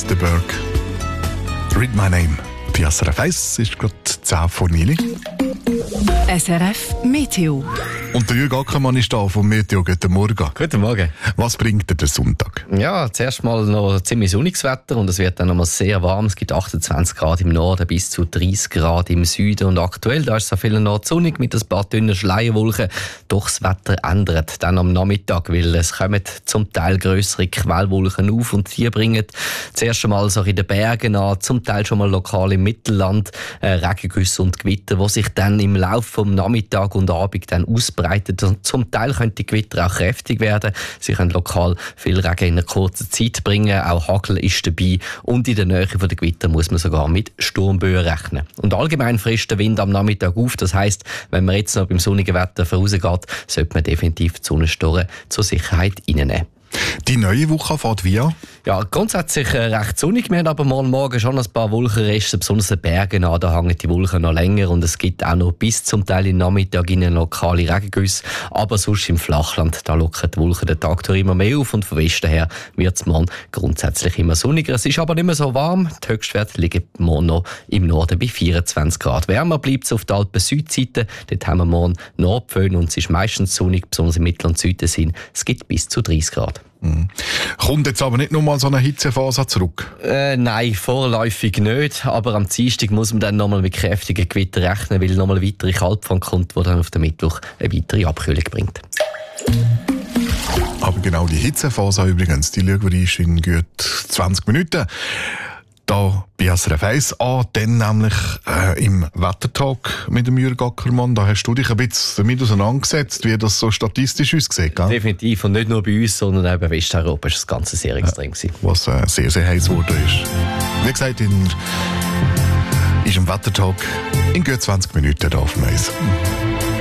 Osterberg. Read My Name. Bei SRF 1 ist gerade 10 vor 9. SRF Meteo. Und der Jürg Ackermann ist da vom Meteo. Guten Morgen. Guten Morgen. Was bringt dir der Sonntag? Ja, zuerst mal noch ziemlich sonniges Wetter und es wird dann noch mal sehr warm. Es gibt 28 Grad im Norden bis zu 30 Grad im Süden. Und aktuell da ist es an vielen Orten sonnig mit ein paar dünnen Schleierwolken. Doch das Wetter ändert dann am Nachmittag, weil es kommen zum Teil grössere Quellwolken auf und die bringen zuerst einmal so in den Bergen an, zum Teil schon mal lokal im Mittelland Regengüsse und Gewitter, die sich dann im Laufe vom Nachmittag und Abend dann ausbreiten. Und zum Teil können die Gewitter auch kräftig werden. Sie können lokal viel Regen in einer kurzen Zeit bringen. Auch Hagel ist dabei. Und in der Nähe der Gewitter muss man sogar mit Sturmböen rechnen. Und allgemein frisst der Wind am Nachmittag auf. Das heisst, wenn man jetzt noch beim sonnigen Wetter vorausgeht, sollte man definitiv die Sonnenstoren zur Sicherheit reinnehmen. Die neue Woche fährt wie an? Ja, grundsätzlich recht sonnig. Wir haben aber morgen schon ein paar Wolkenreste, besonders in den Bergen an. Da hängen die Wolken noch länger und es gibt auch noch bis zum Teil im Nachmittag lokale Regengüsse. Aber sonst im Flachland, da lockern die Wolken den Tag durch immer mehr auf und von Westen her wird es morgen grundsätzlich immer sonniger. Es ist aber nicht mehr so warm. Die Höchstwerte liegen morgen noch im Norden bei 24 Grad. Wärmer bleibt es auf der Alpen-Südseite. Dort haben wir morgen Nordpföhn und es ist meistens sonnig, besonders im Mittel- und Süden. Es gibt bis zu 30 Grad. Kommt jetzt aber nicht nochmal so eine Hitzephase zurück? Nein, vorläufig nicht. Aber am Dienstag muss man dann nochmal mit kräftigen Gewittern rechnen, weil nochmal eine weitere Kaltfront kommt, die dann auf den Mittwoch eine weitere Abkühlung bringt. Aber genau die Hitzephase übrigens, die schauen wir uns in gut 20 Minuten. Da bei SRF 1 an, dann nämlich im Wettertag mit dem Jürg Ackermann. Da hast du dich ein bisschen damit auseinandergesetzt, wie das so statistisch aussieht, gell? Definitiv. Und nicht nur bei uns, sondern auch bei Westeuropa ist das Ganze sehr extrem gewesen. Was sehr, sehr heiß geworden ist. Wie gesagt, ist im Wettertag in gut 20 Minuten da auf dem Eis.